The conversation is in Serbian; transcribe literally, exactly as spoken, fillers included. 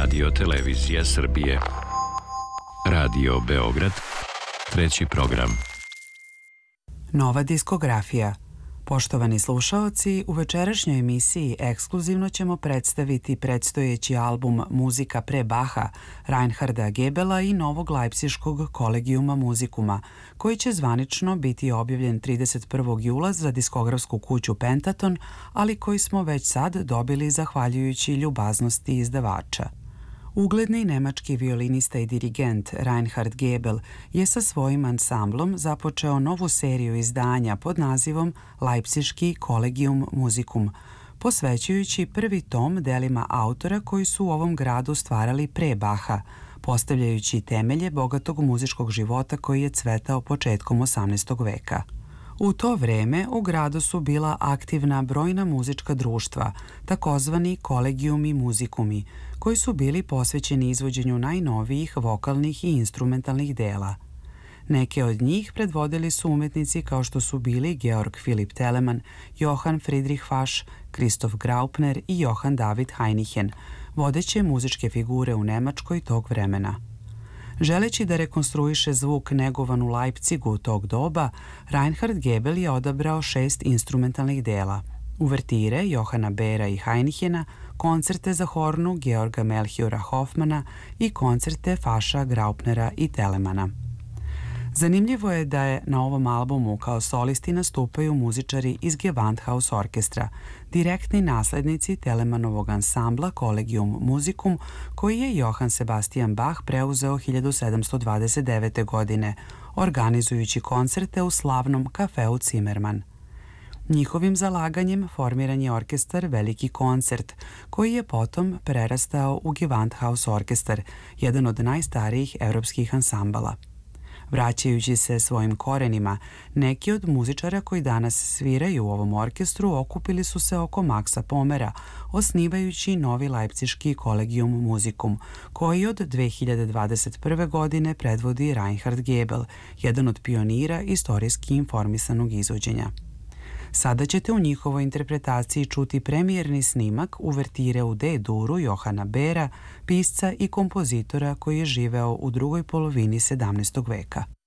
Radio Televizija Srbije. Radio Beograd, treći program. Nova diskografija. Poštovani slušaoci, u večerašnjoj emisiji ekskluzivno ćemo predstaviti predstojeći album Muzika pre Baha Reinharda Goebela i novog lajpciškog Kolegijuma Muzikuma, koji će zvanično biti objavljen trideset prvog jula za diskografsku kuću Pentaton, ali koji smo već sad dobili zahvaljujući ljubaznosti izdavača. Ugledni nemački violinista i dirigent Reinhard Goebel je sa svojim ansamblom započeo novu seriju izdanja pod nazivom Lajpciški Kolegijum Muzicum, posvećujući prvi tom delima autora koji su u ovom gradu stvarali pre Baha, postavljajući temelje bogatog muzičkog života koji je cvetao početkom osamnaestog veka. U to vreme u gradu su bila aktivna brojna muzička društva, takozvani kolegijumi muzikumi, koji su bili posvećeni izvođenju najnovijih vokalnih i instrumentalnih dela. Neke od njih predvodili su umetnici kao što su bili Georg Philipp Telemann, Johann Friedrich Fasch, Christoph Graupner i Johann David Heinichen, vodeće muzičke figure u Nemačkoj tog vremena. Želeći da rekonstruiše zvuk negovan u Lajpcigu tog doba, Reinhard Goebel je odabrao šest instrumentalnih dela: uvertire Johana Behra i Heinichena, koncerte za hornu Georga Melchiora Hofmana i koncerte Fascha, Graupnera i Telemana. Zanimljivo je da je na ovom albumu kao solisti nastupaju muzičari iz Gewandhaus orkestra, direktni naslednici Telemanovog ansambla Kolegijum Muzicum, koji je Johann Sebastian Bach preuzeo hiljadu sedamsto dvadeset devete. godine, organizujući koncerte u slavnom kafeu Zimmermann. Njihovim zalaganjem formiran je orkestar Veliki koncert, koji je potom prerastao u Gewandhaus orkestar, jedan od najstarijih evropskih ansambala. Vraćajući se svojim korenima, neki od muzičara koji danas sviraju u ovom orkestru okupili su se oko Maxa Pomera, osnivajući novi Lajpciški Kolegijum Muzicum, koji od dve hiljade dvadeset prve. godine predvodi Reinhard Goebel, jedan od pionira istorijski informisanog izvođenja. Sada ćete u njihovoj interpretaciji čuti premijerni snimak uvertire u D-duru Johana Behra, pisca i kompozitora koji je živeo u drugoj polovini sedamnaestog veka.